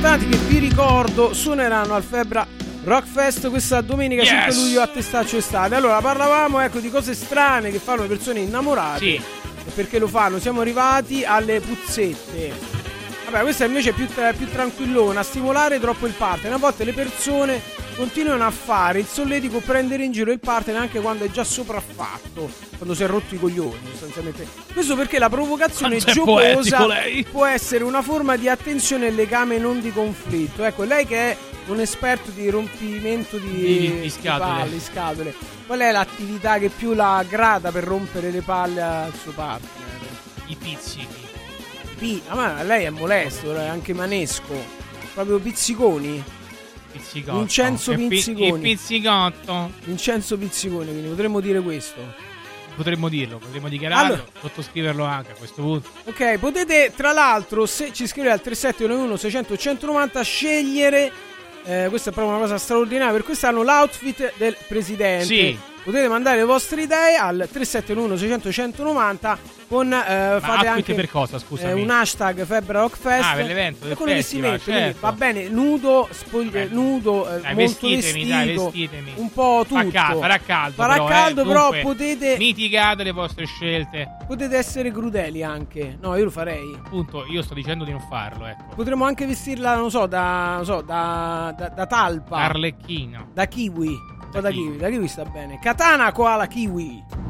importanti che vi ricordo suoneranno al Febbra Rock Fest questa domenica 5 luglio a Testaccio Estate. Allora parlavamo di cose strane che fanno le persone innamorate. Sì. E perché lo fanno? Siamo arrivati alle puzzette. Vabbè, questa invece è più tranquillona, a stimolare troppo il partner. A volte le persone continuano a fare il solletico, prendere in giro il partner anche quando è già sopraffatto, quando si è rotto i coglioni sostanzialmente. Questo perché la provocazione giocosa può essere una forma di attenzione e legame, non di conflitto. Ecco, lei che è un esperto di rompimento di scatole, qual è l'attività che più la aggrada per rompere le palle al suo partner? I pizzichi. Ma lei è molesto, è anche manesco. Proprio pizziconi. Pizzicotto. Vincenzo Pizziconi. Il pizzicotto. Vincenzo Pizziconi, quindi potremmo dire questo. Potremmo dirlo, potremmo dichiararlo, allora, sottoscriverlo anche a questo punto. Ok, potete tra l'altro, se ci scrivete al 3711 600 190, scegliere, questa è proprio una cosa straordinaria per quest'anno, l'outfit del presidente. Sì. Potete mandare le vostre idee al 3711 600 190 con fate anche per cosa, scusami? Un hashtag Febbra Rock Fest. Per l'evento del quello festival, che si mette, certo. Va bene, nudo, nudo, molto vestito, un po' tutto. Farà caldo, però potete mitigate le vostre scelte. Potete essere crudeli anche. No, io lo farei. Appunto, io sto dicendo di non farlo, ecco. Potremmo anche vestirla, da talpa. Arlecchino. Da kiwi. Da kiwi sta bene. Katana koala kiwi.